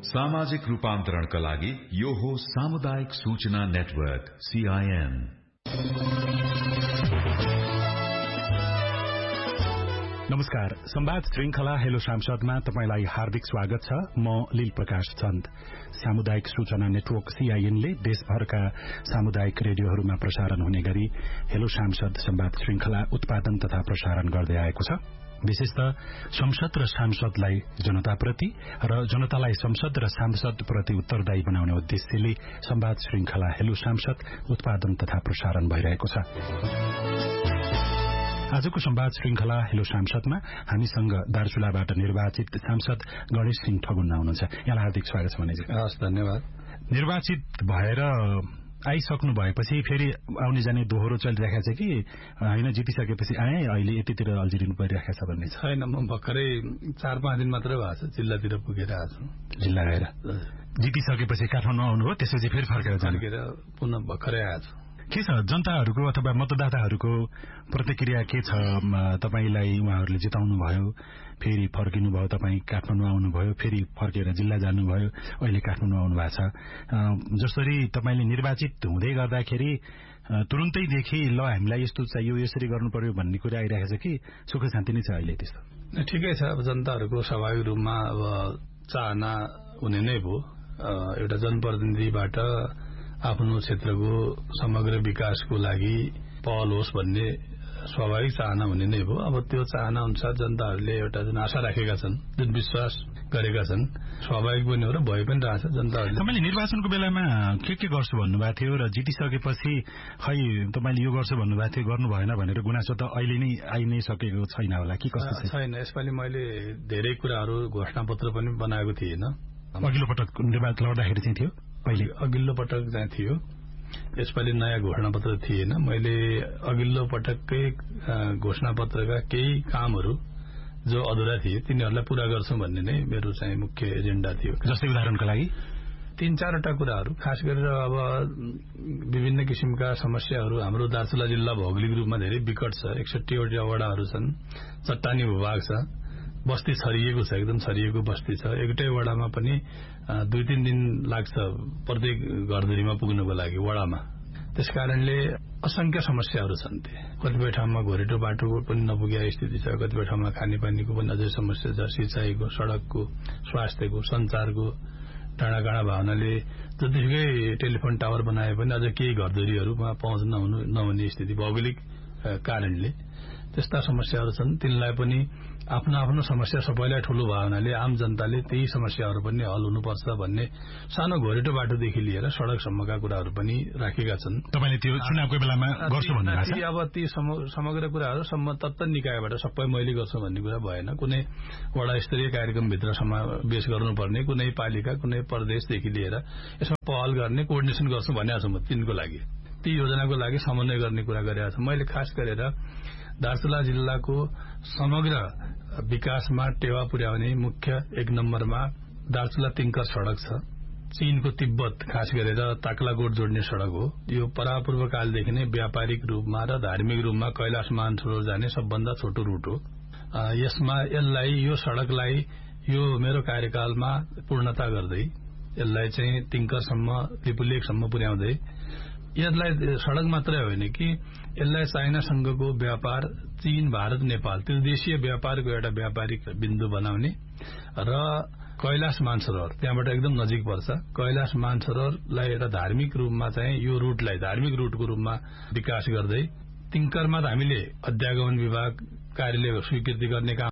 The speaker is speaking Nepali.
सामाजिक रूपान्तरणका लागि यो हो सामुदायिक सूचना नेटवर्क CIN। नमस्कार, संवाद श्रृंखला हेलो सांसदमा तपाईलाई हार्दिक स्वागत छ। म लील प्रकाश चन्द। सामुदायिक सूचना नेटवर्क CIN ले देशभरका सामुदायिक रेडियोहरूमा प्रसारण हुने गरी हेलो सांसद संवाद श्रृंखला उत्पादन तथा प्रसारण गर्दै आएको छ। विशेषतः संसद र सांसदलाई जनताप्रति र जनतालाई संसद र सांसदप्रति उत्तरदायी बनाउने उद्देश्यले संवाद श्रृंखला हेलो सांसद उत्पादन तथा प्रसारण भइरहेको छ। आजको संवाद श्रृंखला हेलो सांसदमा हामीसँग दार्चुलाबाट निर्वाचित सांसद गणेश सिंह ठगुन्ना हुनुहुन्छ। यहाँलाई हार्दिक स्वागत छ। हस्, धन्यवाद। निर्वाचित भएर आइसक्नु भएपछि फेरि आउने जाने दोहोरो चलिरहेको छ कि हैन, जितिसकेपछि आए अहिले यतितिर अल्झिनु परिरहेको छ भन्ने छैन? म भर्खरै 4-5 दिन मात्रै भएको छ, जिल्लातिर पुगेर आएको छु। जिल्ला गएर जितिसकेपछि काठमाडौँ आउनुभयो, त्यसपछि फेरि फर्केर पुनः भर्खरै आएको छु। के छ जनताहरूको अथवा मतदाताहरूको प्रतिक्रिया के छ? तपाईलाई उहाँहरूले जिताउनु भयो, फेरि फर्किनु भयो, तपाईँ काठमाडौँ आउनुभयो, फेरि फर्केर जिल्ला जानुभयो, अहिले काठमाडौँ आउनु भएको छ। जसरी तपाईले निर्वाचित हुँदै गर्दाखेरि तुरुन्तैदेखि ल हामीलाई यस्तो चाहियो, यसरी गर्नु पर्यो भन्ने कुरा आइरहेको छ कि सुख शान्ति नै छ अहिले? त्यस्तो ठिकै छ। अब जनताहरूको स्वाभाविक रूपमा अब चाहना हुने नै भयो। एउटा जनप्रतिनिधिबाट आफ्नो क्षेत्रको समग्र विकासको लागि पहल होस् भन्ने स्वाभाविक चाहना हुने नै भयो। अब त्यो चाहना अनुसार जनताहरूले एउटा जुन आशा राखेका छन्, जुन विश्वास गरेका छन्, स्वाभाविक पनि हो र भइ पनि रहेछ। जनताहरूले तपाईले निर्वाचनको बेलामा के गर्छु भन्नुभएको थियो र जितिसकेपछि खै तपाईले यो गर्छु भन्नुभएको थियो, गर्नु भएन भनेर गुनासो त अहिले नै आइ नै सकेको छैन होला कि कस्तो छैन? यसपालि मैले धेरै कुराहरू घोषणापत्र पनि बनाएको थिएन। अघिल्लो पटक निर्वाचन लड्दाखेरि चाहिँ थियो, पहिले अघिल्लो पटक चाहिँ थियो। यसपालि नयाँ घोषणापत्र थिएन। मैले अघिल्लो पटककै घोषणापत्रका केही कामहरू जो अधुरा थिए तिनीहरूलाई पूरा गर्छौं भन्ने नै मेरो चाहिँ मुख्य एजेन्डा थियो। जस्तै उदाहरणका लागि 3-4वटा कुराहरू, खास गरेर अब विभिन्न किसिमका समस्याहरू। हाम्रो दार्चुला जिल्ला भौगोलिक रूपमा धेरै विकट छ। 61वटा वडाहरू छन्, चट्टानी भूभाग छ, बस्ती छरिएको छ, एकदम छरिएको बस्ती छ। एउटै वडामा पनि 2-3 दिन लाग्छ प्रत्येक घरधुरीमा पुग्नको लागि वडामा। त्यसकारणले असंख्य समस्याहरू छन्। कतिपय ठाउँमा घोरेटो बाटो पनि नपुगेको स्थिति छ, कतिपय ठाउँमा खानेपानीको पनि अझै समस्या छ, सिंचाईको, सड़कको, स्वास्थ्यको, संचारको। डाँडाकाँडा भावनाले जतिसुकै टेलिफोन टावर बनाए पनि अझ केही घरधुरीहरूमा पहुँच नहुने स्थिति भौगोलिक कारणले त्यस्ता समस्याहरू छन्। तिनलाई पनि आफ्नो आफ्नो समस्या सबैलाई ठूलो भयो हुनाले आम जनताले त्यही समस्याहरू पनि हल हुनुपर्छ भन्ने सानो घोरेटो बाटोदेखि लिएर सड़कसम्मका कुराहरू पनि राखेका छन्। तपाईले त्यो चुनावको बेलामा गर्छु भन्नुभएको छ? अब ती समग्र कुराहरू तत्त निकायबाट सबै मैले गर्छु भन्ने कुरा भएन। कुनै वडा स्तरीय कार्यक्रमभित्र समावेश गर्नुपर्ने, कुनै पालिका, कुनै प्रदेशदेखि लिएर यसमा पहल गर्ने, कोअर्डिनेसन गर्छु भनेको छु। म तिनको लागि, ती योजनाको लागि समन्वय गर्ने कुरा गरेको छु। मैले खास गरेर दार्चुला जिल्लाको समग्र विकासमा टेवा पुर्याउने मुख्य 1 नम्बरमा दार्चुला तिङ्कर सड़क छ। चीनको तिब्बत खास गरेर ताक्लाकोट जोड्ने सड़क हो। यो परापूर्व कालदेखि नै व्यापारिक रूपमा र धार्मिक रूपमा कैलाश मानसरोवर जाने सबभन्दा छोटो रूट हो। यो सड़कलाई यो मेरो कार्यकालमा पूर्णता गर्दै यसलाई चाहिँ तिङ्करसम्म, लिपुलेखसम्म पुर्याउँदै यसलाई सड़क मात्रै होइन कि यसलाई चाइनासँगको व्यापार, चीन, भारत, नेपाल त्रिदेशीय व्यापारको एउटा व्यापारिक बिन्दु बनाउने र कैलाश मानसरोवर त्यहाँबाट एकदम नजिक पर्छ। कैलाश मानसरोवरलाई एउटा धार्मिक रूपमा चाहिँ यो रूटलाई धार्मिक रूटको रूपमा विकास गर्दै तिङ्करमा त हामीले अध्यागमन विभाग कार्यालय स्वीकृति गर्ने काम